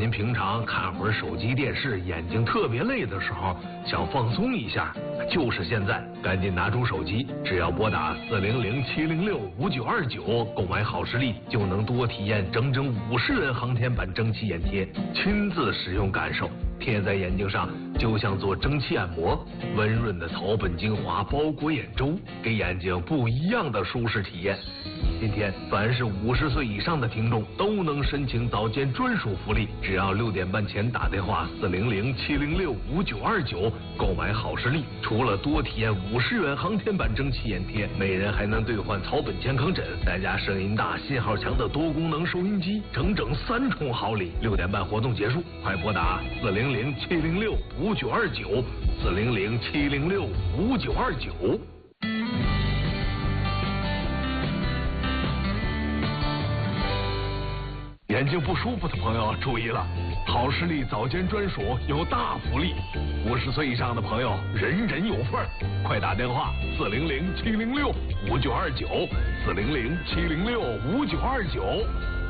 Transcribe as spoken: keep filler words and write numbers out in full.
您平常看会儿手机电视，眼睛特别累的时候，想放松一下，就是现在，赶紧拿出手机，只要拨打四零零七零六五九二九购买好视力，就能多体验整整五十元航天版蒸汽眼贴，亲自使用感受，贴在眼睛上就像做蒸汽按摩，温润的草本精华包裹眼周，给眼睛不一样的舒适体验。今天，凡是五十岁以上的听众都能申请早间专属福利，只要六点半前打电话四零零七零六五九二九购买好视力，除了多体验五十元航天版蒸汽眼贴，每人还能兑换草本健康枕，再加声音大、信号强的多功能收音机，整整三重好礼。六点半活动结束，快拨打四零零七零六五九二九四零零七零六五九二九。眼睛不舒服的朋友注意了，好视力早间专属有大福利，五十岁以上的朋友人人有份儿，快打电话四零零七零六五九二九四零零七零六五九二九。